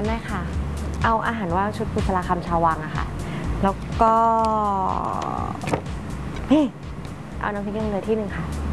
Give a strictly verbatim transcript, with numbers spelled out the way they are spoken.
านได้ค่ะเอาอาหารว่างชุดกุศลคำชาววังอะค่ะแล้วก็เอาน้ำพริกยังเหลือที่หนึ่งค่ะ